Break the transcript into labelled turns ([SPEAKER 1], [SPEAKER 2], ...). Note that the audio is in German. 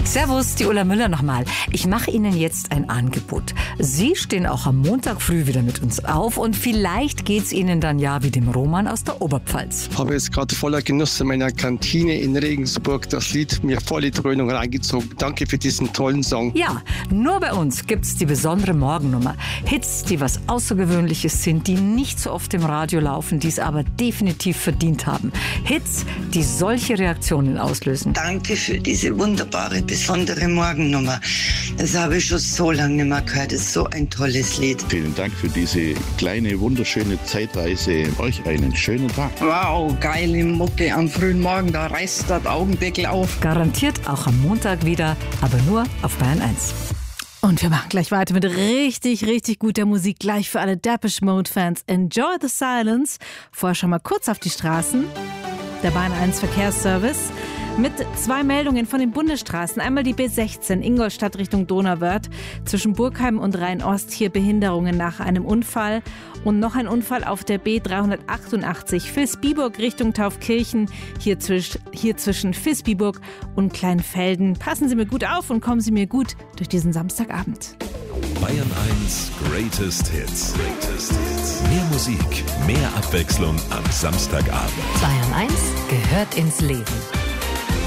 [SPEAKER 1] Servus, die Ulla Müller nochmal. Ich mache Ihnen jetzt ein Angebot. Sie stehen auch am Montag früh wieder mit uns auf und vielleicht geht's Ihnen dann ja wie dem Roman aus der Oberpfalz.
[SPEAKER 2] Ich habe jetzt gerade voller Genuss in meiner Kantine in Regensburg das Lied mir voll die Dröhnung reingezogen. Danke für diesen tollen Song.
[SPEAKER 1] Ja, nur bei uns gibt's die besondere Morgennummer. Hits, die was Außergewöhnliches sind, die nicht so oft im Radio laufen, die es aber definitiv verdient haben. Hits, die solche Reaktionen auslösen.
[SPEAKER 3] Danke für diese wunderbare, besondere Morgennummer. Das habe ich schon so lange nicht mehr gehört. Das ist so ein tolles Lied.
[SPEAKER 4] Vielen Dank für diese kleine, wunderschöne Zeitreise. Euch einen schönen Tag.
[SPEAKER 5] Wow, geile Mucke am frühen Morgen, da reißt das Augendeckel auf.
[SPEAKER 1] Garantiert auch am Montag wieder, aber nur auf Bayern 1.
[SPEAKER 6] Und wir machen gleich weiter mit richtig, richtig guter Musik. Gleich für alle Depeche Mode-Fans. Enjoy the Silence. Vorher schon mal kurz auf die Straßen. Der Bayern 1 Verkehrsservice. Mit 2 Meldungen von den Bundesstraßen. Einmal die B16 Ingolstadt Richtung Donauwörth. Zwischen Burgheim und Rhein-Ost hier Behinderungen nach einem Unfall. Und noch ein Unfall auf der B388 Vilsbiburg Richtung Taufkirchen. Hier zwischen Vilsbiburg und Kleinfelden. Passen Sie mir gut auf und kommen Sie mir gut durch diesen Samstagabend.
[SPEAKER 7] Bayern 1 Greatest Hits. Mehr Musik, mehr Abwechslung am Samstagabend.
[SPEAKER 1] Bayern 1 gehört ins Leben.